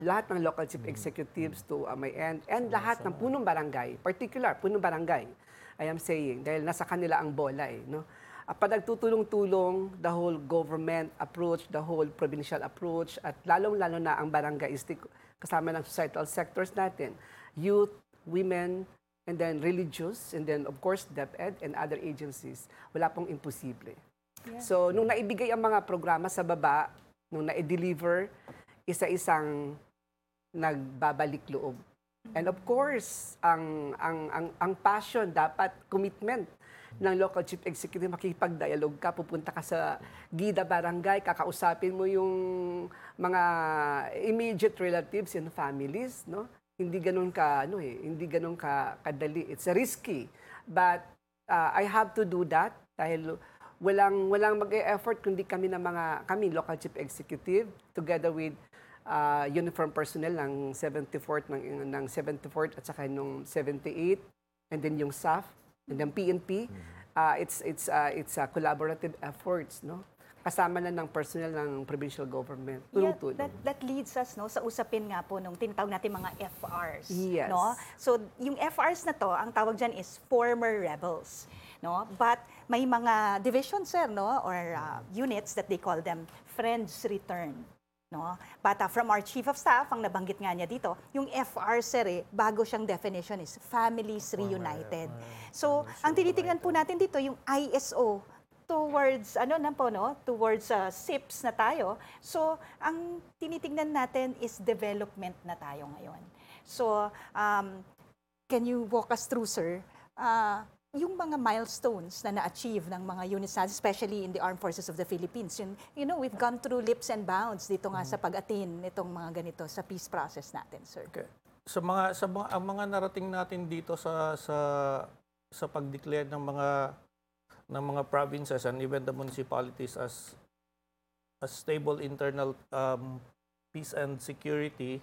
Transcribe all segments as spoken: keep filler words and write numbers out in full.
lahat ng local chief executives to uh, my end, and lahat ng punong barangay, particular, punong barangay, I am saying, dahil nasa kanila ang bola eh, no? Uh, pag nagtutulong-tulong, the whole government approach, the whole provincial approach, at lalong-lalo na ang barangay is the- kasama ng societal sectors natin, youth, women, and then religious, and then of course DepEd and other agencies, wala pong imposible. Yeah. So, nung naibigay ang mga programa sa baba, nung na-deliver, isa-isang nagbabalik loob. And of course, ang, ang, ang, ang passion, dapat commitment ng local chief executive, makikipag-dialogue ka, pupunta ka sa Gida Barangay, kakausapin mo yung mga immediate relatives and families, no? Hindi ganun ka, ano eh, hindi ganun ka kadali. It's risky. But uh, I have to do that dahil walang walang mag-e-effort kundi kami ng mga kami local chief executive together with uh, uniform personnel ng seventy-fourth ng ng seventy-fourth at saka nung seventy-eight, and then yung S A F and then P N P. Uh, it's it's uh, it's a collaborative efforts, no? Kasama na ng personnel ng provincial government. Yeah, Tulong-tulong. that, that leads us no sa usapin nga po nung tinatawag natin mga F Rs. Yes. No? So yung F Rs na to, ang tawag dyan is former rebels. No? But may mga divisions, sir, no? Or uh, units that they call them friends return. No? But uh, from our chief of staff, ang nabanggit nga niya dito, yung F R, sir, eh, bago siyang definition is families reunited. So ang tinitingnan po natin dito, yung I S O, towards ano na po no towards uh, S I P S na tayo. So ang tinitingnan natin is development na tayo ngayon. So um, can you walk us through, sir, uh, yung mga milestones na na-achieve ng mga units natin, especially in the Armed Forces of the Philippines? Yun, you know, we've gone through leaps and bounds dito nga sa pag-attain nitong mga ganito sa peace process natin, sir. Okay. Sa mga sa mga ang mga narating natin dito sa sa sa pag-declare ng mga ng mga provinces and even the municipalities as a stable internal um, peace and security,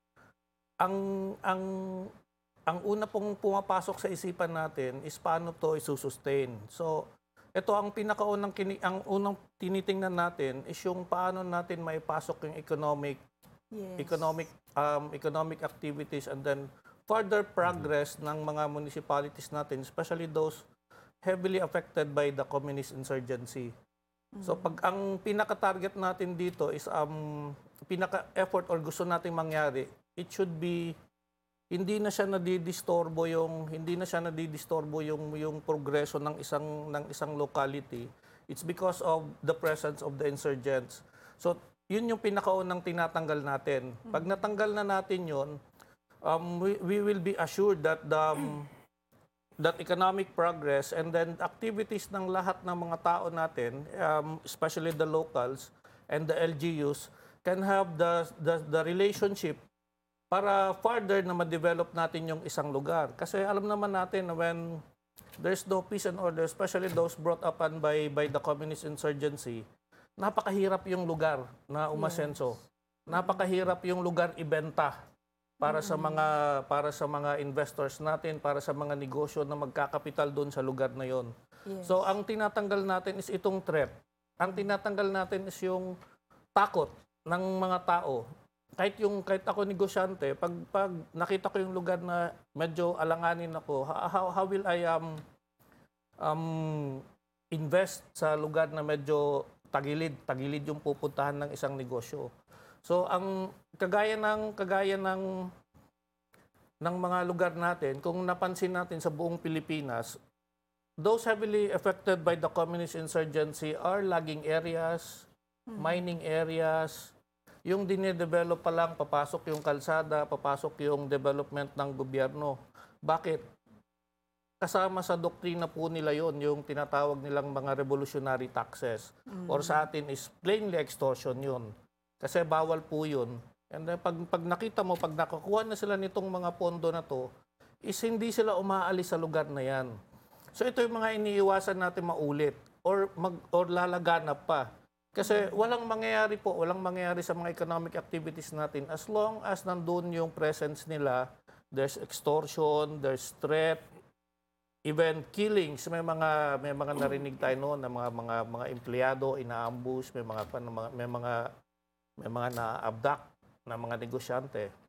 ang ang ang una pong pumapasok sa isipan natin is paano to isusustain. So ito ang pinakaunang kini, ang unang tinitingnan natin is yung paano natin maipasok yung economic Yes. economic um, economic activities and then further progress ng mga municipalities natin, especially those heavily affected by the communist insurgency. Mm-hmm. So pag ang pinaka-target natin dito is um pinaka-effort or gusto nating mangyari, it should be hindi na siya nadidistorbo yung hindi na siya nadidistorbo yung yung progreso ng isang ng isang locality. It's because of the presence of the insurgents. So yun yung pinakaunang tinatanggal natin. Pag natanggal na natin yun, um, we, we will be assured that the um, that economic progress and then activities ng lahat ng mga tao natin, um, especially the locals and the L G Us, can have the, the, the relationship para further na ma-develop natin yung isang lugar. Kasi alam naman natin na when there's no peace and order, especially those brought upon by, by the communist insurgency, napakahirap yung lugar na umasenso. Napakahirap yung lugar ibenta para sa mga para sa mga investors natin, para sa mga negosyo na magkakapital doon sa lugar na yon. Yes. So ang tinatanggal natin is itong threat. Ang tinatanggal natin is yung takot ng mga tao. Kahit yung kahit ako negosyante, pag pag nakita ko yung lugar na medyo alanganin ako, how, how will I um um invest sa lugar na medyo tagilid, tagilid yung pupuntahan ng isang negosyo. So ang kagaya ng kagaya ng ng mga lugar natin, kung napansin natin sa buong Pilipinas, those heavily affected by the communist insurgency are lagging areas, mining areas, yung dinedevelop pa lang, papasok yung kalsada, papasok yung development ng gobyerno. Bakit? Kasama sa doktrina po nila yon yung tinatawag nilang mga revolutionary taxes. Mm. Or sa atin is plainly extortion yun. Kasi bawal po yun. And then pag, pag nakita mo, pag nakakuha na sila nitong mga pondo na to, is hindi sila umaalis sa lugar na yan. So ito yung mga iniiwasan natin maulit or, mag, or lalaganap pa. Kasi walang mangyayari po, walang mangyayari sa mga economic activities natin as long as nandun yung presence nila, there's extortion, there's threat, even killings. May mga may mga narinig tayo noon na mga mga mga empleyado ina-ambush, may mga may mga may mga, may mga na-abduct ng mga negosyante